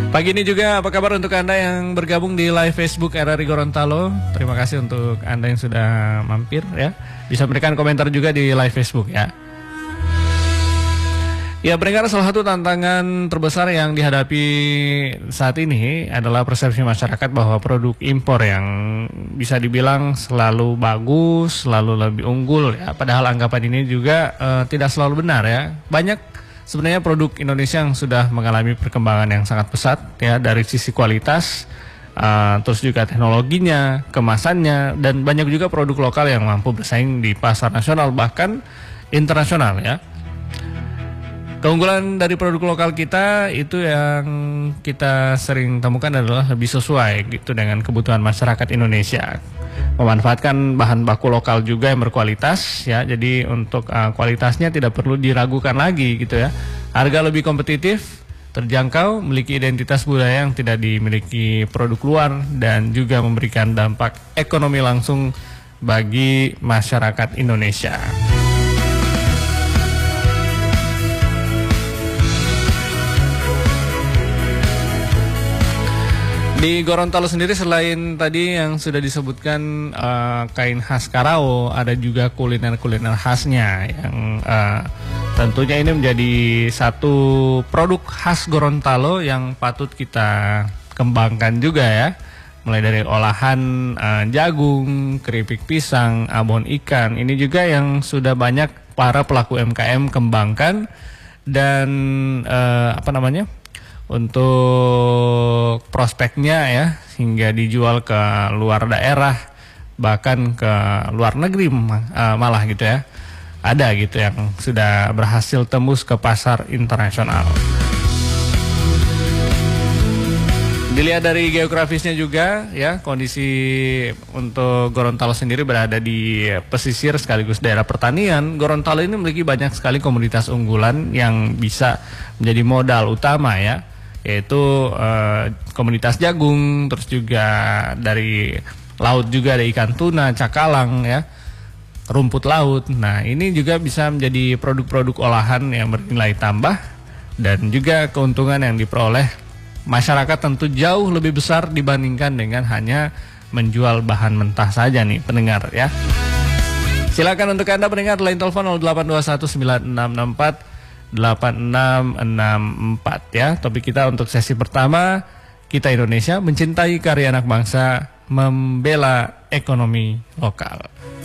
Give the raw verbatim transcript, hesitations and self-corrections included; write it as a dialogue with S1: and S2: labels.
S1: Pagi ini juga apa kabar untuk Anda yang bergabung di live Facebook R R I Gorontalo. Terima kasih untuk Anda yang sudah mampir ya. Bisa berikan komentar juga di live Facebook ya. Ya, pendengar, salah satu tantangan terbesar yang dihadapi saat ini adalah persepsi masyarakat bahwa produk impor yang bisa dibilang selalu bagus, selalu lebih unggul ya. Padahal anggapan ini juga uh, tidak selalu benar ya. Banyak sebenarnya produk Indonesia yang sudah mengalami perkembangan yang sangat pesat ya, dari sisi kualitas, uh, terus juga teknologinya, kemasannya, dan banyak juga produk lokal yang mampu bersaing di pasar nasional bahkan internasional ya. Keunggulan dari produk lokal kita itu yang kita sering temukan adalah lebih sesuai gitu dengan kebutuhan masyarakat Indonesia. Memanfaatkan bahan baku lokal juga yang berkualitas ya. Jadi untuk uh, kualitasnya tidak perlu diragukan lagi gitu ya. Harga lebih kompetitif, terjangkau, memiliki identitas budaya yang tidak dimiliki produk luar, dan juga memberikan dampak ekonomi langsung bagi masyarakat Indonesia. Di Gorontalo sendiri selain tadi yang sudah disebutkan uh, kain khas Karao, ada juga kuliner-kuliner khasnya yang uh, tentunya ini menjadi satu produk khas Gorontalo yang patut kita kembangkan juga ya. Mulai dari olahan uh, jagung, keripik pisang, abon ikan, ini juga yang sudah banyak para pelaku U M K M kembangkan dan uh, apa namanya? Untuk prospeknya ya, hingga dijual ke luar daerah, bahkan ke luar negeri uh, malah gitu ya. Ada gitu yang sudah berhasil tembus ke pasar internasional. Dilihat dari geografisnya juga ya, kondisi untuk Gorontalo sendiri berada di pesisir sekaligus daerah pertanian. Gorontalo ini memiliki banyak sekali komoditas unggulan yang bisa menjadi modal utama ya, yaitu uh, komoditas jagung, terus juga dari laut juga ada ikan tuna, cakalang ya, rumput laut. Nah, ini juga bisa menjadi produk-produk olahan yang bernilai tambah, dan juga keuntungan yang diperoleh masyarakat tentu jauh lebih besar dibandingkan dengan hanya menjual bahan mentah saja nih pendengar ya. Silakan untuk Anda pendengar, line telepon nol delapan dua satu sembilan enam enam empat delapan enam enam empat ya. Topik kita untuk sesi pertama, kita Indonesia mencintai karya anak bangsa, membela ekonomi lokal.